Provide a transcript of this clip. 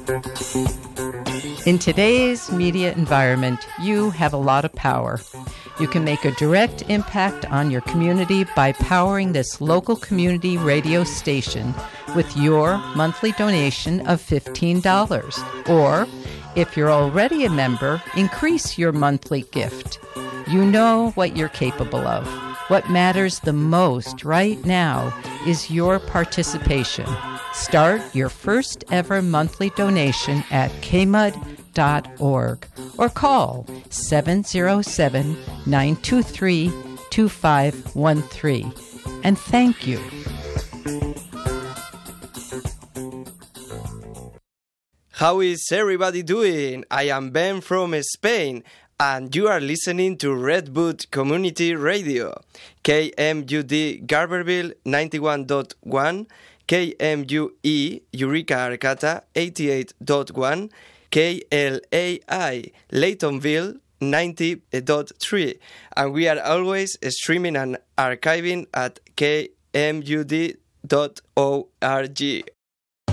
In today's media environment, you have a lot of power. You can make a direct impact on your community by powering this local community radio station with your monthly donation of $15. Or, if you're already a member, increase your monthly gift. You know what you're capable of. What matters the most right now is your participation. Start your first ever monthly donation at kmud.org or call 707-923-2513. And thank you. How is everybody doing? I am Ben from Spain, and you are listening to Redwood Community Radio, KMUD Garberville 91.1, KMUE Eureka Arcata 88.1, KLAI Laytonville 90.3, and we are always streaming and archiving at kmud.org.